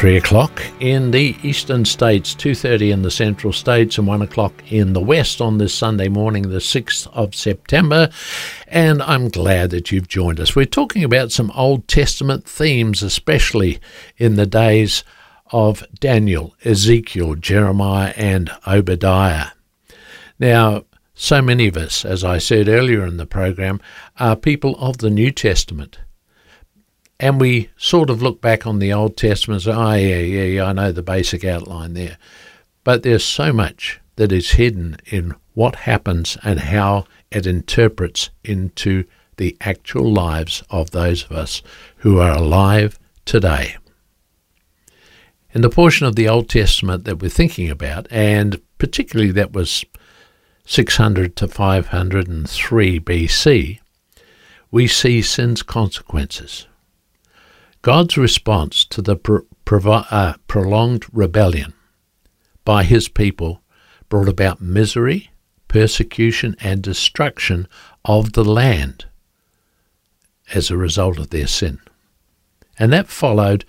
3 o'clock in the eastern states, 2:30 in the central states, and 1 o'clock in the west on this Sunday morning, the 6th of September. And I'm glad that you've joined us. We're talking about some Old Testament themes, especially in the days of Daniel, Ezekiel, Jeremiah, and Obadiah. Now, so many of us, as I said earlier in the program, are people of the New Testament. And we sort of look back on the Old Testament and say, I know the basic outline there. But there's so much that is hidden in what happens and how it interprets into the actual lives of those of us who are alive today. In the portion of the Old Testament that we're thinking about, and particularly that was 600 to 503 BC, we see sin's consequences. God's response to the prolonged rebellion by his people brought about misery, persecution, and destruction of the land as a result of their sin. And that followed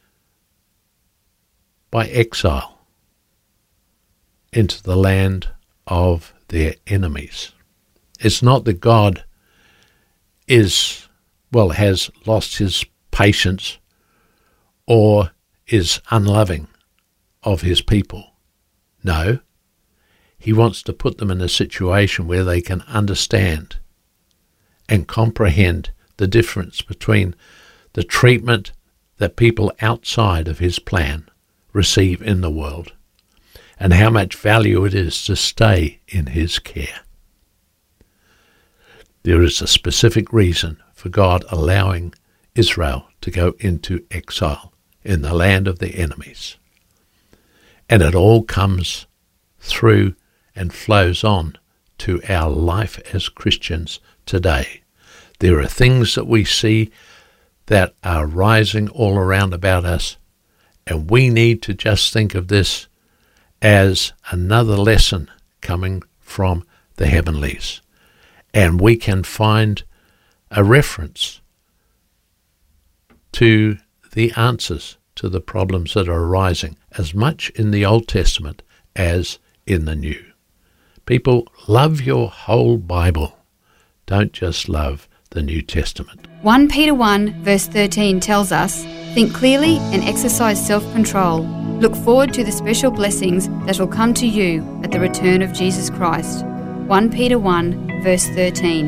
by exile into the land of their enemies. It's not that God has lost his patience or is unloving of his people. No, he wants to put them in a situation where they can understand and comprehend the difference between the treatment that people outside of his plan receive in the world and how much value it is to stay in his care. There is a specific reason for God allowing Israel to go into exile in the land of their enemies. And it all comes through and flows on to our life as Christians today. There are things that we see that are rising all around about us, and we need to just think of this as another lesson coming from the heavenlies. And we can find a reference to the answers to the problems that are arising, as much in the Old Testament as in the New. People, love your whole Bible. Don't just love the New Testament. 1 Peter 1 verse 13 tells us, think clearly and exercise self-control. Look forward to the special blessings that will come to you at the return of Jesus Christ. 1 Peter 1 verse 13.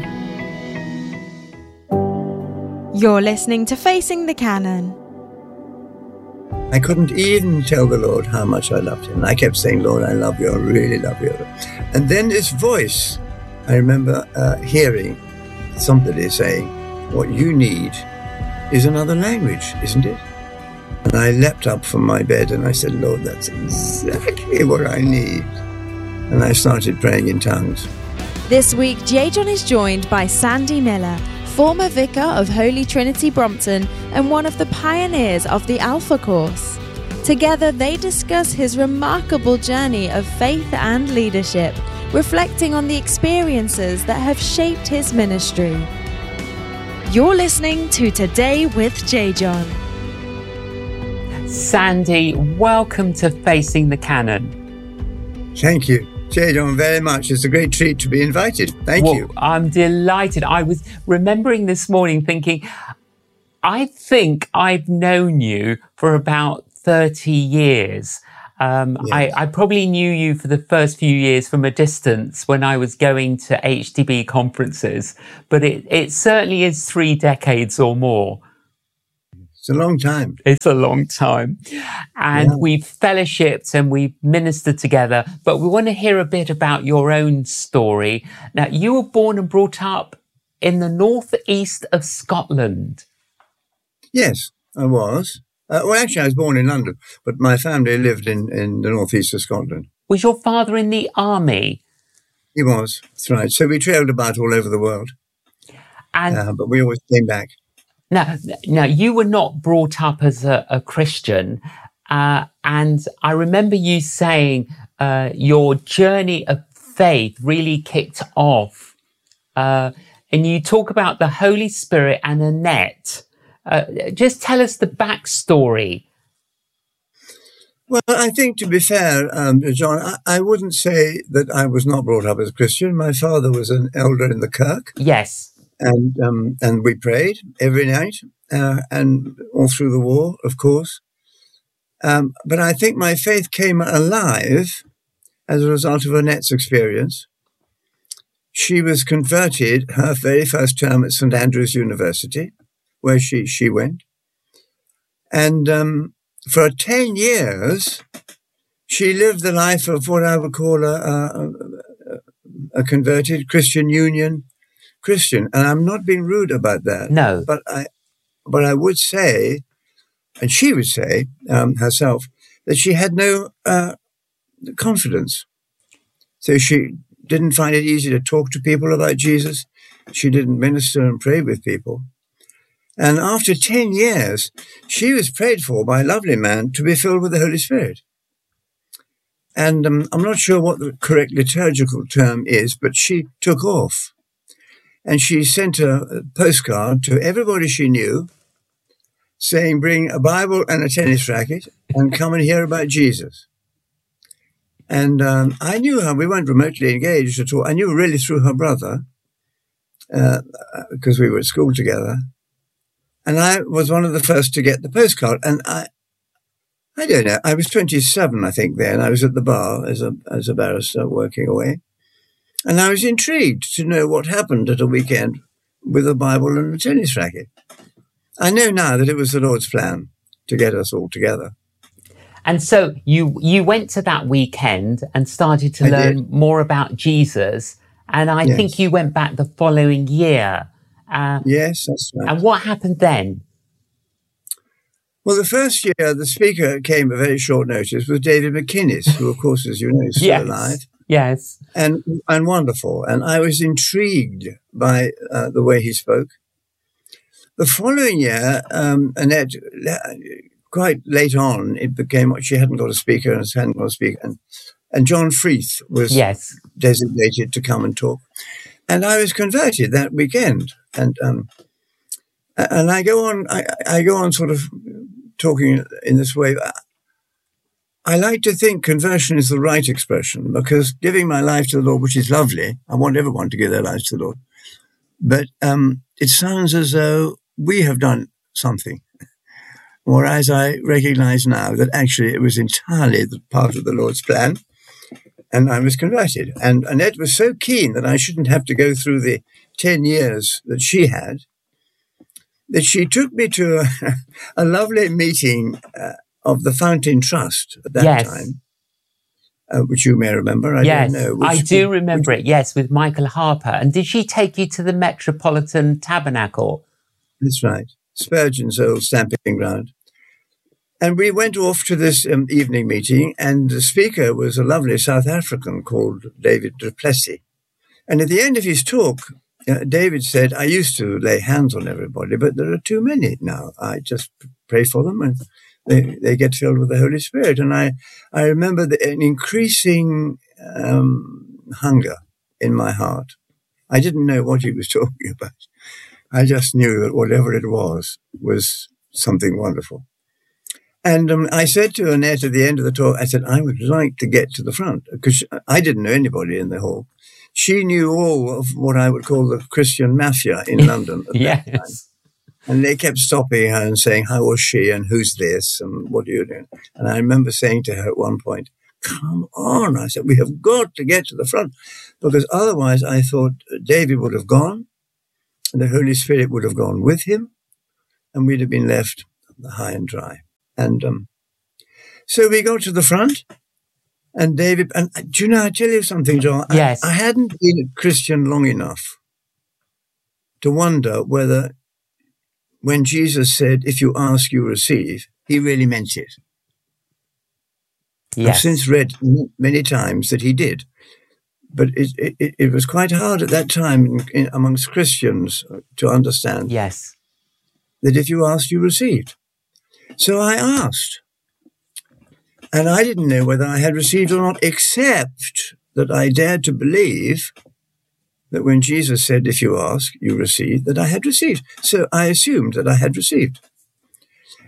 You're listening to Facing the Canon. I couldn't even tell the Lord how much I loved him. I kept saying, Lord, I love you, I really love you. And then this voice, I remember hearing somebody saying, what you need is another language, isn't it? And I leapt up from my bed and I said, Lord, that's exactly what I need. And I started praying in tongues. This week, J. John is joined by Sandy Miller, former vicar of Holy Trinity Brompton and one of the pioneers of the Alpha Course. Together, they discuss his remarkable journey of faith and leadership, reflecting on the experiences that have shaped his ministry. You're listening to Today with J. John. Sandy, welcome to Facing the Canon. Thank you, J. John, very much. It's a great treat to be invited. Thank you. I'm delighted. I was remembering this morning thinking, I think I've known you for about 30 years. Yes. I probably knew you for the first few years from a distance when I was going to HTB conferences, but it certainly is 3 decades or more. It's a long time. It's a long time. And we've fellowshipped and we've ministered together, but we want to hear a bit about your own story. Now, you were born and brought up in the northeast of Scotland. Yes, I was. Well, actually, I was born in London, but my family lived in the northeast of Scotland. Was your father in the army? He was, that's right. So we trailed about all over the world, but we always came back. Now, you were not brought up as a Christian, and I remember you saying your journey of faith really kicked off, and you talk about the Holy Spirit and Annette. Just tell us the backstory. Well, I think, to be fair, John, I wouldn't say that I was not brought up as a Christian. My father was an elder in the Kirk. Yes. And we prayed every night, and all through the war, of course. But I think my faith came alive as a result of Annette's experience. She was converted her very first term at St. Andrews University, where she went. And for 10 years, she lived the life of what I would call a converted Christian Union Christian. And I'm not being rude about that. No. But I would say, and she would say herself, that she had no confidence. So she didn't find it easy to talk to people about Jesus. She didn't minister and pray with people. And after 10 years, she was prayed for by a lovely man to be filled with the Holy Spirit. And I'm not sure what the correct liturgical term is, but she took off. And she sent a postcard to everybody she knew saying, bring a Bible and a tennis racket and come and hear about Jesus. And I knew her. We weren't remotely engaged at all. I knew really through her brother because we were at school together. And I was one of the first to get the postcard. And I don't know, I was 27, I think, then. I was at the bar as a barrister working away. And I was intrigued to know what happened at a weekend with a Bible and a tennis racket. I know now that it was the Lord's plan to get us all together. And so you went to that weekend and started to learn more about Jesus. And I think you went back the following year. Yes, that's right. And what happened then? Well, the first year, the speaker came at very short notice was David McInnes, who, of course, as you know, is still alive. Yes. And wonderful. And I was intrigued by the way he spoke. The following year, Annette, quite late on, it became what she hadn't got a speaker and hadn't got a speaker. And John Freeth was designated to come and talk. And I was converted that weekend. And I go on sort of talking in this way. I like to think conversion is the right expression because giving my life to the Lord, which is lovely, I want everyone to give their lives to the Lord. But it sounds as though we have done something. Whereas I recognize now that actually it was entirely the part of the Lord's plan. And I was converted. And Annette was so keen that I shouldn't have to go through the 10 years that she had, that she took me to a lovely meeting of the Fountain Trust at that time, which you may remember. I don't know. I do remember it, yes, with Michael Harper. And did she take you to the Metropolitan Tabernacle? That's right. Spurgeon's old stamping ground. And we went off to this evening meeting, and the speaker was a lovely South African called David du Plessis. And at the end of his talk, David said, I used to lay hands on everybody, but there are too many now. I just pray for them and they get filled with the Holy Spirit. And I remember an increasing hunger in my heart. I didn't know what he was talking about. I just knew that whatever it was something wonderful. And I said to Annette at the end of the talk, I said, I would like to get to the front because I didn't know anybody in the hall. She knew all of what I would call the Christian mafia in London at that time. And they kept stopping her and saying, how was she and who's this and what are you doing? And I remember saying to her at one point, come on. I said, we have got to get to the front because otherwise I thought David would have gone and the Holy Spirit would have gone with him and we'd have been left high and dry. And so we go to the front, and David, and do you know, I tell you something, John? Yes. I hadn't been a Christian long enough to wonder whether when Jesus said, if you ask, you receive, he really meant it. Yes. I've since read many times that he did. But it was quite hard at that time amongst Christians to understand that if you asked, you received. So I asked, and I didn't know whether I had received or not, except that I dared to believe that when Jesus said, if you ask, you receive, that I had received. So I assumed that I had received.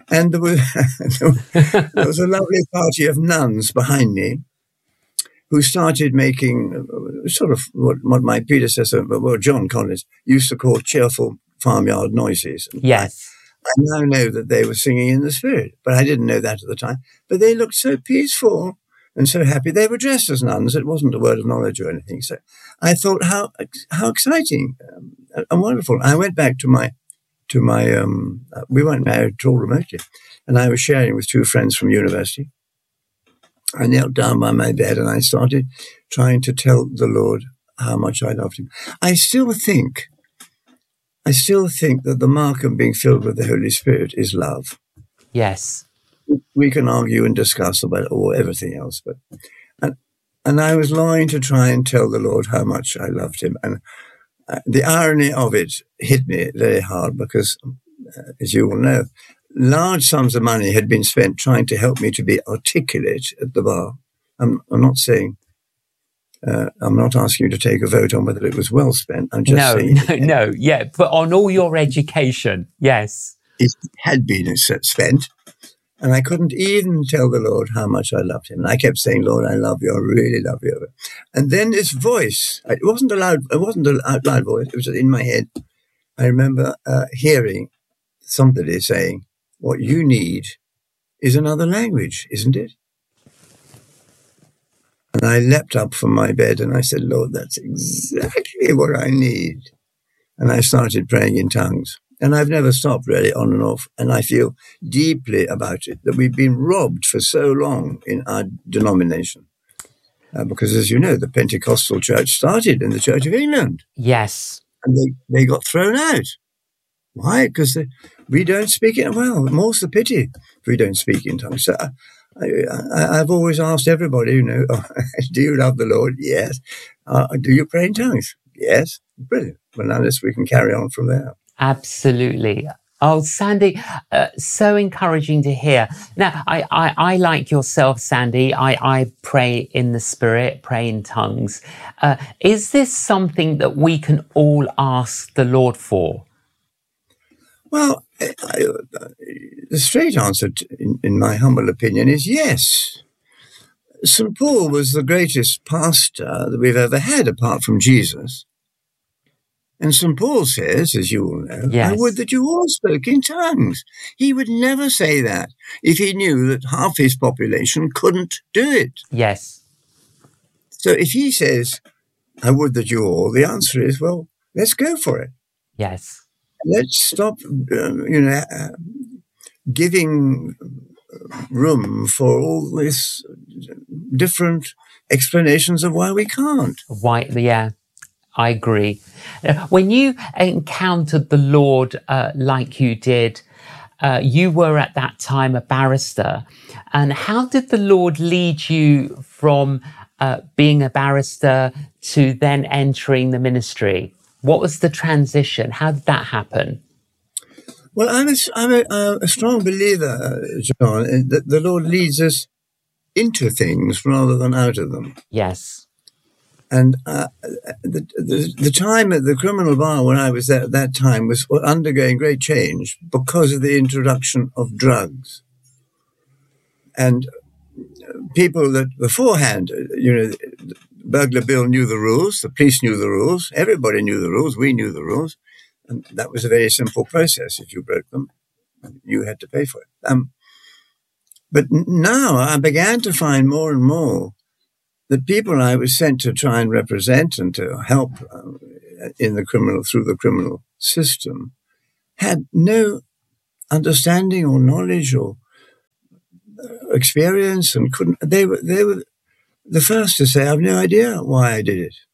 And there was a lovely party of nuns behind me who started making sort of what my predecessor, John Collins, used to call cheerful farmyard noises. Yes. I now know that they were singing in the Spirit, but I didn't know that at the time. But they looked so peaceful and so happy. They were dressed as nuns. It wasn't a word of knowledge or anything. So I thought, how exciting and wonderful. I went back to my we weren't married at all remotely, and I was sharing with two friends from university. I knelt down by my bed and I started trying to tell the Lord how much I loved him. I still think that the mark of being filled with the Holy Spirit is love. Yes. We can argue and discuss about everything else, but and I was longing to try and tell the Lord how much I loved him. And the irony of it hit me very hard because, as you all know, large sums of money had been spent trying to help me to be articulate at the bar. I'm not saying, I'm not asking you to take a vote on whether it was well spent. I'm just saying. No, yeah, but on all your education, yes. It had been spent. And I couldn't even tell the Lord how much I loved him. And I kept saying, Lord, I love you. I really love you. And then this voice, it wasn't an out loud voice. It was in my head. I remember hearing somebody saying, what you need is another language, isn't it? And I leapt up from my bed and I said, Lord, that's exactly what I need. And I started praying in tongues. And I've never stopped really, on and off. And I feel deeply about it, that we've been robbed for so long in our denomination. Because, as you know, the Pentecostal church started in the Church of England. Yes. And they got thrown out. Why? Because we don't speak it. Well, more's the pity if we don't speak in tongues. So I've always asked everybody, do you love the Lord? Yes. Do you pray in tongues? Yes. Brilliant. Well, now we can carry on from there. Absolutely. Oh, Sandy, so encouraging to hear. Now, I like yourself, Sandy. I pray in the Spirit, pray in tongues. Is this something that we can all ask the Lord for? Well, the straight answer, in my humble opinion, is yes. St. Paul was the greatest pastor that we've ever had, apart from Jesus. And St. Paul says, as you all know, yes. I would that you all spoke in tongues. He would never say that if he knew that half his population couldn't do it. Yes. So if he says, I would that you all, the answer is, well, let's go for it. Yes. Let's stop, giving room for all these different explanations of why we can't. Why, yeah. I agree. When you encountered the Lord like you did, you were at that time a barrister. And how did the Lord lead you from being a barrister to then entering the ministry? What was the transition? How did that happen? Well, I'm a strong believer, John, that the Lord leads us into things rather than out of them. Yes. And the time at the criminal bar when I was there at that time was undergoing great change because of the introduction of drugs. And people that beforehand, Burglar Bill knew the rules, the police knew the rules, everybody knew the rules, we knew the rules. And that was a very simple process. If you broke them, you had to pay for it. But now I began to find more and more the people I was sent to try and represent and to help through the criminal system had no understanding or knowledge or experience and couldn't. They were the first to say, "I've no idea why I did it."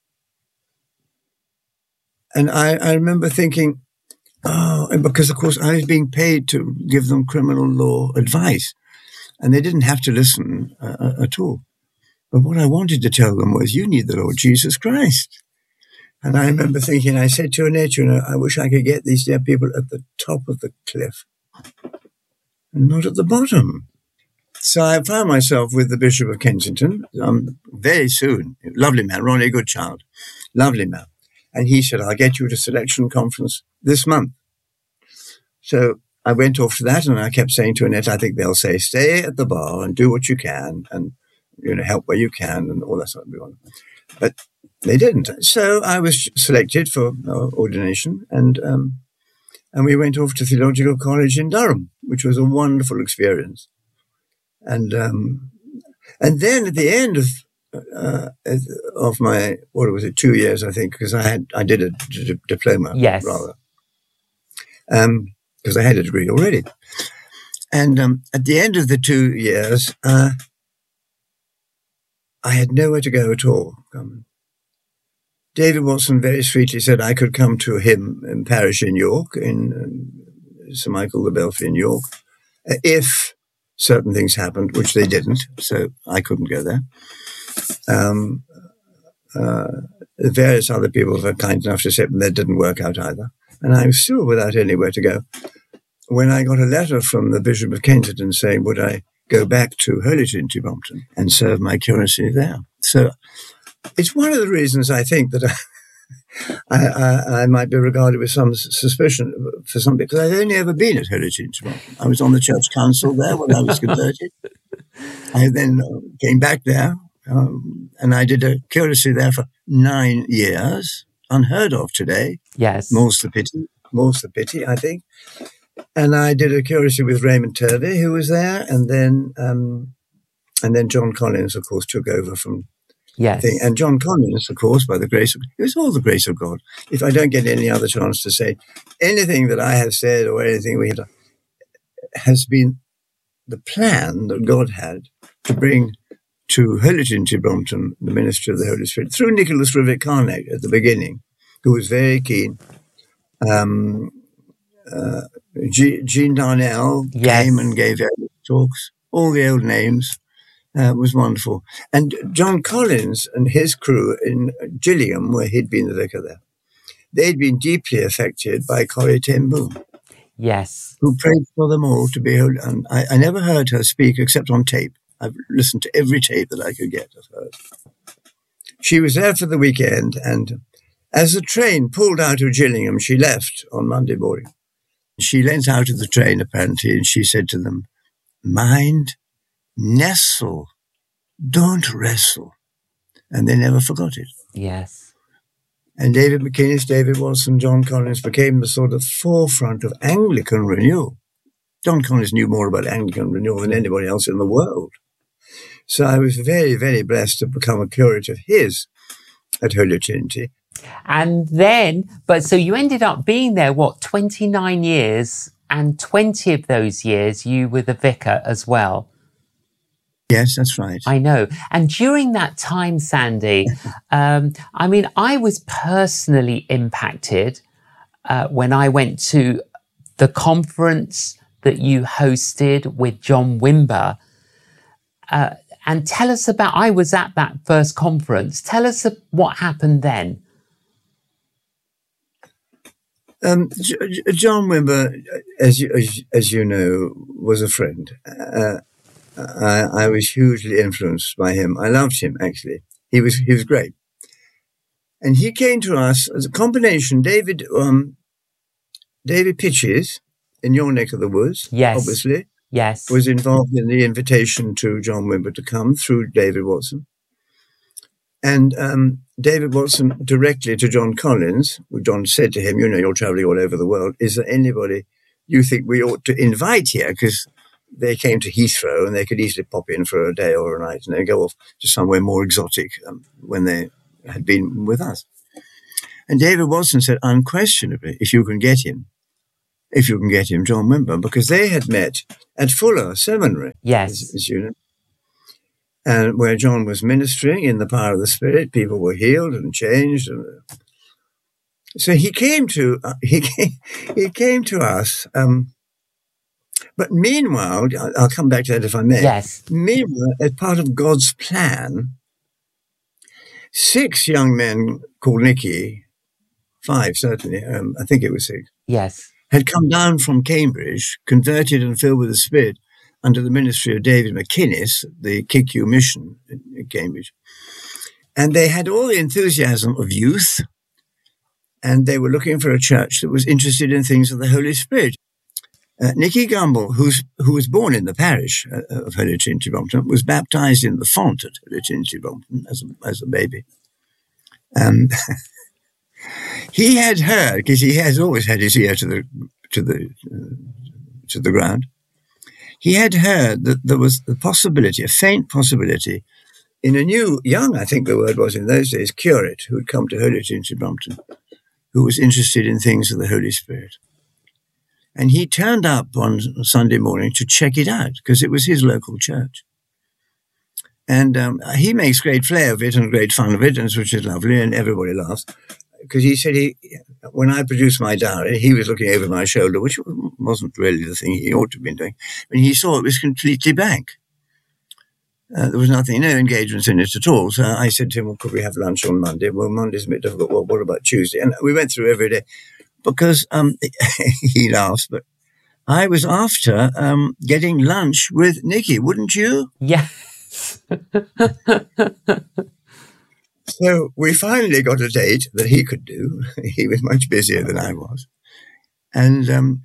And I remember thinking, and because of course I was being paid to give them criminal law advice, and they didn't have to listen at all. But what I wanted to tell them was, you need the Lord Jesus Christ. And I remember thinking, I said to Annette, I wish I could get these dear people at the top of the cliff and not at the bottom. So I found myself with the Bishop of Kensington very soon. Lovely man, Ronnie Goodchild. Lovely man. And he said, I'll get you to selection conference this month. So I went off to that, and I kept saying to Annette, I think they'll say, stay at the bar and do what you can, and help where you can, and all that sort of thing. But they didn't. So I was selected for ordination, and we went off to Theological College in Durham, which was a wonderful experience. And then at the end of my, 2 years, I think, because I did a diploma, yes, rather, because I had a degree already. And at the end of the 2 years, I had nowhere to go at all. David Watson very sweetly said I could come to him in parish in York, in St. Michael the Belfry in York, if certain things happened, which they didn't, so I couldn't go there. Various other people were kind enough to say that didn't work out either, and I was still without anywhere to go. When I got a letter from the Bishop of Kensington saying, would I go back to Holy Trinity Brompton and serve my curacy there? So it's one of the reasons I think that I might be regarded with some suspicion for something, because I've only ever been at Holy Trinity Brompton. I was on the church council there when I was converted. I then came back there, and I did a curacy there for 9 years, unheard of today. Yes. More's the pity, I think. And I did a curacy with Raymond Turvey, who was there, and then John Collins, of course, took over from. Yes. And John Collins, of course, by the grace of, it was all the grace of God. If I don't get any other chance to say anything that I have said or anything we have done, has been the plan that God had to bring to Holy Trinity Brompton the ministry of the Holy Spirit through Nicholas Rivett-Carnac at the beginning, who was very keen. Jean Darnell came and gave talks, all the old names. It was wonderful. And John Collins and his crew in Gillingham, where he'd been the vicar there, they'd been deeply affected by Corrie ten Boom. Yes. Who prayed for them all to be holy. And I never heard her speak except on tape. I've listened to every tape that I could get of hers. She was there for the weekend, and as the train pulled out of Gillingham, she left on Monday morning. She leant out of the train, apparently, and she said to them, mind, nestle, don't wrestle. And they never forgot it. Yes. And David McInnes, David Watson, John Collins became the sort of forefront of Anglican renewal. John Collins knew more about Anglican renewal than anybody else in the world. So I was very, very blessed to become a curate of his at Holy Trinity. And then, so you ended up being there, 29 years, and 20 of those years you were the vicar as well. Yes, that's right. I know. And during that time, Sandy, I was personally impacted when I went to the conference that you hosted with John Wimber. And tell us about, I was at that first conference. Tell us what happened then. John Wimber, as you know, was a friend. I was hugely influenced by him. I loved him, actually. He was great. And he came to us as a combination. David Pitches, in your neck of the woods, yes, obviously, yes, was involved in the invitation to John Wimber to come through David Watson. And David Watson directly to John Collins, John said to him, you're traveling all over the world. Is there anybody you think we ought to invite here? Because they came to Heathrow and they could easily pop in for a day or a night and then go off to somewhere more exotic when they had been with us. And David Watson said, unquestionably, if you can get him, John Wimber, because they had met at Fuller Seminary. Yes. As you know. And where John was ministering in the power of the Spirit, people were healed and changed. So he came to us. But meanwhile, I'll come back to that if I may. Yes. Meanwhile, as part of God's plan, 6 young men called Nicky, 5 certainly, I think it was 6. Yes. Had come down from Cambridge, converted and filled with the Spirit, under the ministry of David McInnes, the KQ mission in Cambridge. And they had all the enthusiasm of youth, and they were looking for a church that was interested in things of the Holy Spirit. Nicky Gumbel, who was born in the parish of Holy Trinity Brompton, was baptized in the font at Holy Trinity Brompton as a baby. He had heard, because he has always had his ear to the ground. He had heard that there was a possibility, a faint possibility, in a young, I think the word was in those days, curate who had come to Holy Trinity Brompton, who was interested in things of the Holy Spirit. And he turned up on Sunday morning to check it out, because it was his local church. And he makes great flair of it and great fun of it, which is lovely, and everybody laughs. Because he said when I produced my diary, he was looking over my shoulder, which wasn't really the thing he ought to have been doing. And he saw it was completely blank. There was nothing, no engagements in it at all. So I said to him, well, could we have lunch on Monday? Well, Monday's a bit difficult. Well, what about Tuesday? And we went through every day because he laughs, but I was after getting lunch with Nicky, wouldn't you? Yes. So we finally got a date that he could do. He was much busier than I was. And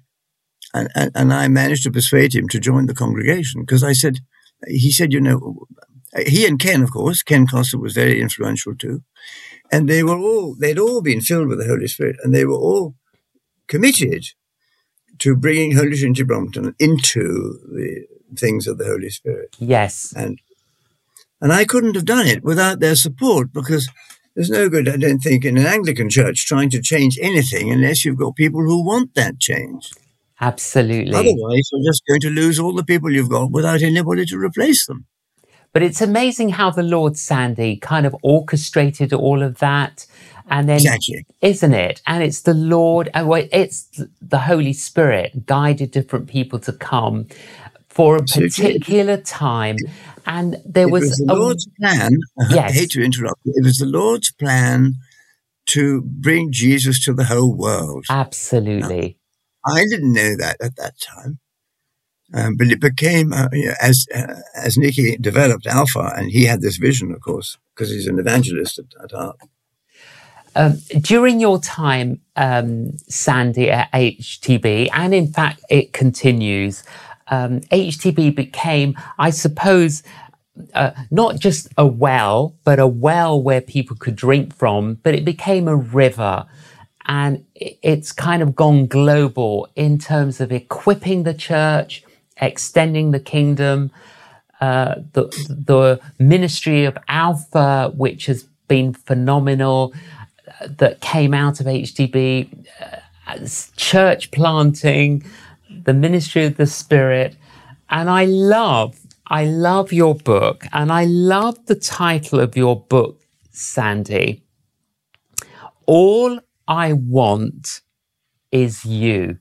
I managed to persuade him to join the congregation because he said, he and Ken, of course, Ken Costa was very influential too. And they'd all been filled with the Holy Spirit, and they were all committed to bringing Holy Trinity Brompton into the things of the Holy Spirit. Yes. And I couldn't have done it without their support, because there's no good, I don't think, in an Anglican church trying to change anything unless you've got people who want that change. Absolutely. Otherwise, you're just going to lose all the people you've got without anybody to replace them. But it's amazing how the Lord, Sandy, kind of orchestrated all of that. And then, exactly. Isn't it? And it's the Lord, it's the Holy Spirit guided different people to come for a particular time. And there was the Lord's plan. Yes. I hate to interrupt you. It was the Lord's plan to bring Jesus to the whole world. Absolutely. Now, I didn't know that at that time. But it became, as Nicky developed Alpha, and he had this vision, of course, because he's an evangelist at heart. During your time, Sandy, at HTB, and in fact it continues, HTB became, I suppose, not just a well, but a well where people could drink from, but it became a river. And it's kind of gone global in terms of equipping the church, extending the kingdom, the ministry of Alpha, which has been phenomenal, that came out of HTB, church planting, the ministry of the Spirit. And I love your book, and I love the title of your book, Sandy. All I Want Is You.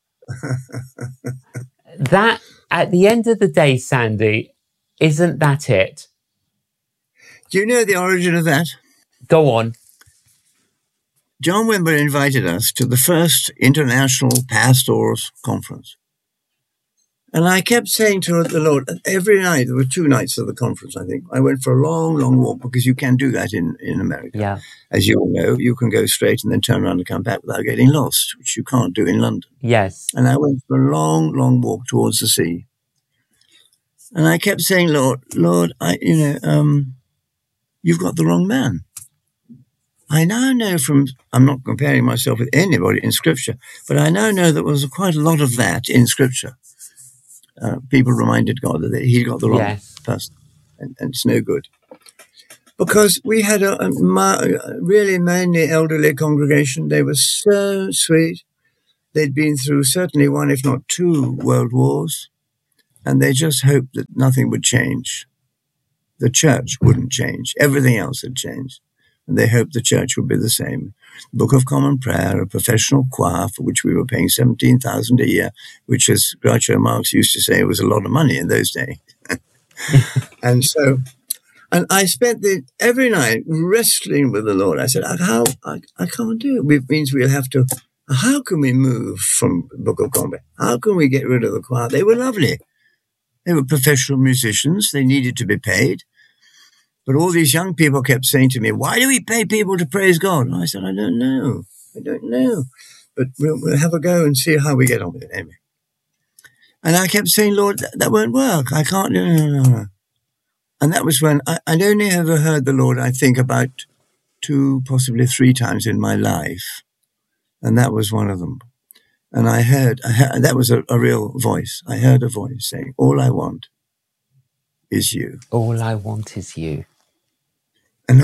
That, at the end of the day, Sandy, isn't that it? Do you know the origin of that? Go on. John Wimber invited us to the first International Pastors Conference. And I kept saying to the Lord, every night, there were 2 nights of the conference, I think. I went for a long, long walk, because you can do that in America. Yeah. As you all know, you can go straight and then turn around and come back without getting lost, which you can't do in London. Yes. And I went for a long, long walk towards the sea. And I kept saying, Lord, you've got the wrong man. I now know I'm not comparing myself with anybody in Scripture, but I now know there was quite a lot of that in Scripture. People reminded God that he got the wrong person, and it's no good. Because we had a really mainly elderly congregation. They were so sweet. They'd been through certainly 1, if not 2 world wars, and they just hoped that nothing would change. The church wouldn't change. Everything else had changed. And they hoped the church would be the same. Book of Common Prayer, a professional choir for which we were paying $17,000 a year, which, as Groucho Marx used to say, was a lot of money in those days. And I spent every night wrestling with the Lord. I said, I can't do it. It means we'll have to, how can we move from Book of Common Prayer? How can we get rid of the choir? They were lovely. They were professional musicians. They needed to be paid. But all these young people kept saying to me, why do we pay people to praise God? And I said, I don't know. But we'll have a go and see how we get on with it, anyway. And I kept saying, Lord, that won't work. I can't. No. And that was when I'd only ever heard the Lord, I think, about 2, possibly 3 times in my life. And that was one of them. And I heard that was a real voice. I heard a voice saying, all I want is you. All I want is you. And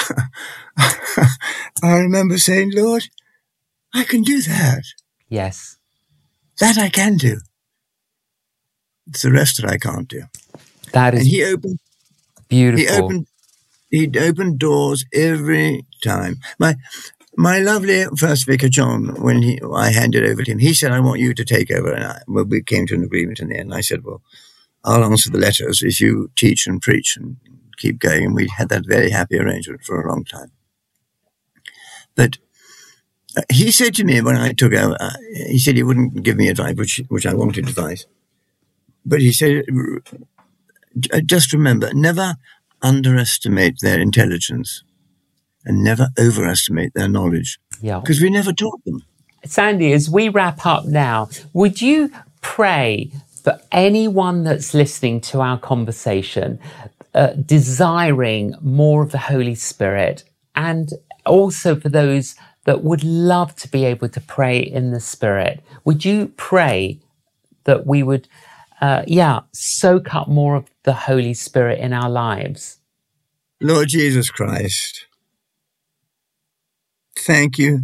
I remember saying, Lord, I can do that. Yes. That I can do. It's the rest that I can't do. That is beautiful. He'd opened doors every time. My lovely first vicar, John, when I handed over to him, he said, I want you to take over. And we came to an agreement in the end. I said, well, I'll answer the letters if you teach and preach and keep going. And we had that very happy arrangement for a long time. But he said to me when I took over, he said he wouldn't give me advice, which I wanted advice. But he said, just remember, never underestimate their intelligence and never overestimate their knowledge. Yeah. Because we never taught them. Sandy, as we wrap up now, would you pray for anyone that's listening to our conversation, desiring more of the Holy Spirit, and also for those that would love to be able to pray in the Spirit? Would you pray that we would soak up more of the Holy Spirit in our lives? Lord Jesus Christ, thank you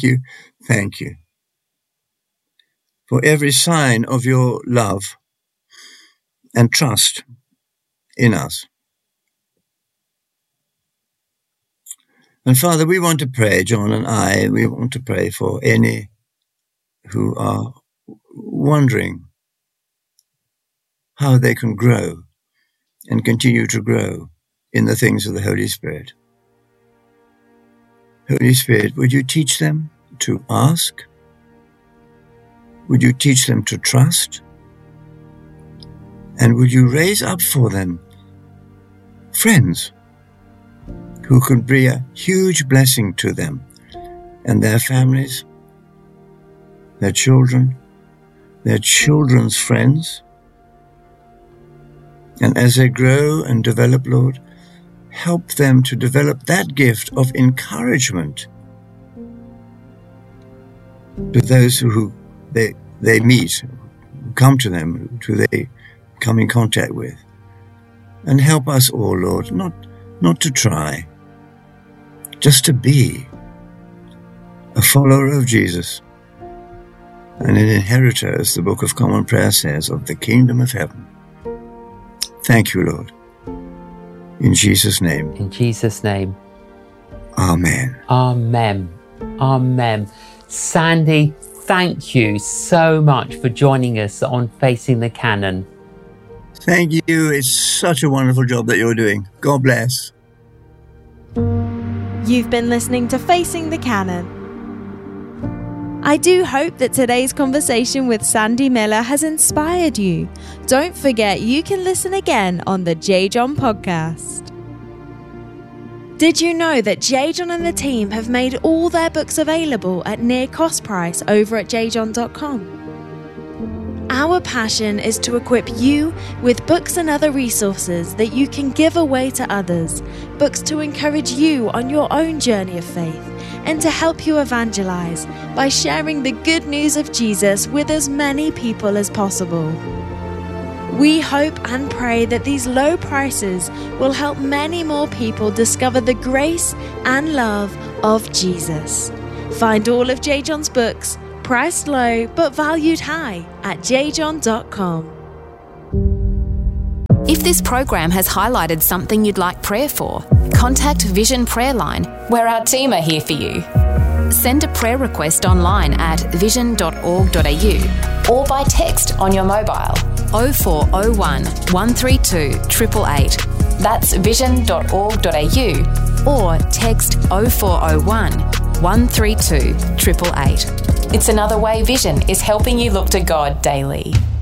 for every sign of your love and trust in us. And Father, we want to pray, John and we want to pray for any who are wondering how they can grow and continue to grow in the things of the Holy Spirit. Holy Spirit, would you teach them to ask? Would you teach them to trust? And would you raise up for them friends who can be a huge blessing to them and their families, their children, their children's friends? And as they grow and develop, Lord, help them to develop that gift of encouragement to those who they meet, who come to them, who they come in contact with. And help us all, Lord, not to try, just to be a follower of Jesus and an inheritor, as the Book of Common Prayer says, of the kingdom of heaven. Thank you, Lord. In Jesus' name. In Jesus' name. Amen. Amen. Amen. Sandy, thank you so much for joining us on Facing the Canon. Thank you. It's such a wonderful job that you're doing. God bless. You've been listening to Facing the Canon. I do hope that today's conversation with Sandy Miller has inspired you. Don't forget you can listen again on the J. John podcast. Did you know that J. John and the team have made all their books available at near cost price over at jjohn.com? Our passion is to equip you with books and other resources that you can give away to others, books to encourage you on your own journey of faith, and to help you evangelize by sharing the good news of Jesus with as many people as possible. We hope and pray that these low prices will help many more people discover the grace and love of Jesus. Find all of J. John's books, priced low but valued high, at jjohn.com. If this program has highlighted something you'd like prayer for, contact Vision Prayer Line, where our team are here for you. Send a prayer request online at vision.org.au or by text on your mobile 0401 132 888. That's vision.org.au or text 0401 132 888. It's another way Vision is helping you look to God daily.